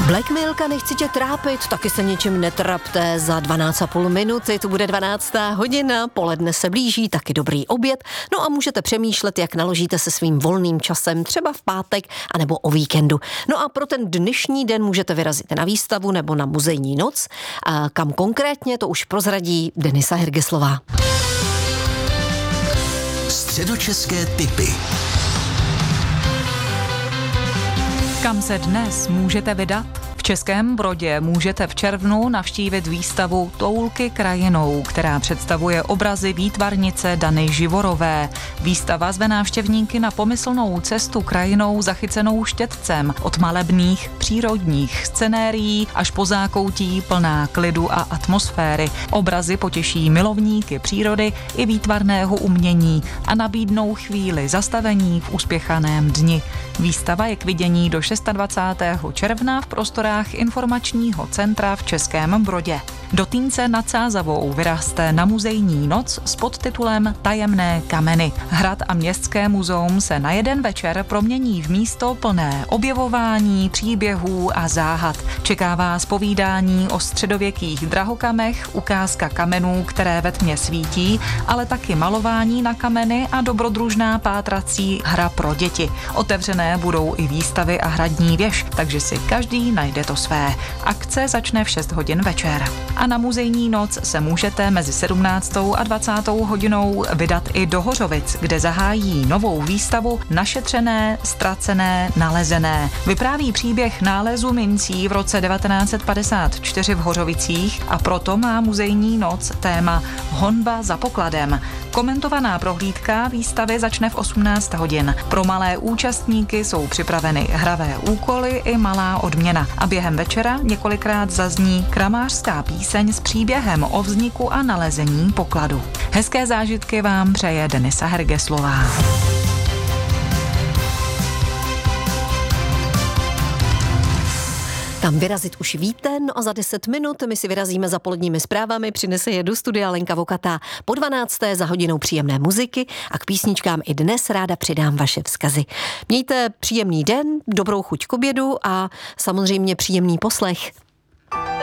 Blackmailka, nechci tě trápit, taky se ničím netrapte, za 12,5 minuty, tu bude 12. hodina, poledne se blíží, taky dobrý oběd, no a můžete přemýšlet, jak naložíte se svým volným časem, třeba v pátek, anebo o víkendu. No a pro ten dnešní den můžete vyrazit na výstavu nebo na muzejní noc, a kam konkrétně, to už prozradí Denisa Hergeslová. Středočeské tipy. Kam se dnes můžete vydat? V Českém Brodě můžete v červnu navštívit výstavu Toulky krajinou, která představuje obrazy výtvarnice Dany Živorové. Výstava zve návštěvníky na pomyslnou cestu krajinou zachycenou štětcem, od malebných přírodních scenérií až po zákoutí plná klidu a atmosféry. Obrazy potěší milovníky přírody i výtvarného umění a nabídnou chvíli zastavení v uspěchaném dni. Výstava je k vidění do 26. června v prostorách informačního centra v Českém Brodě. Do Týnce nad Sázavou vyraste na muzejní noc s podtitulem Tajemné kameny. Hrad a městské muzeum se na jeden večer promění v místo plné objevování, příběhů a záhad. Čeká vás povídání o středověkých drahokamech, ukázka kamenů, které ve tmě svítí, ale taky malování na kameny a dobrodružná pátrací hra pro děti. Otevřené budou i výstavy a hradní věž, takže si každý najde to své. Akce začne v 6 hodin večer. A na muzejní noc se můžete mezi 17. a 20. hodinou vydat i do Hořovic, kde zahájí novou výstavu Našetřené, ztracené, nalezené. Vypráví příběh nálezu mincí v roce 1954 v Hořovicích a proto má muzejní noc téma Honba za pokladem. Komentovaná prohlídka výstavy začne v 18 hodin. Pro malé účastníky jsou připraveny hravé úkoly i malá odměna. A během večera několikrát zazní kramářská píseň s příběhem o vzniku a nalezení pokladu. Hezké zážitky vám přeje Denisa Hergeslová. Kam vyrazit už víte, no a za 10 minut my si vyrazíme za poledními zprávami, přinese je do studia Lenka Vokatá. Po 12. za hodinou příjemné muziky a k písničkám i dnes ráda přidám vaše vzkazy. Mějte příjemný den, dobrou chuť k obědu a samozřejmě příjemný poslech.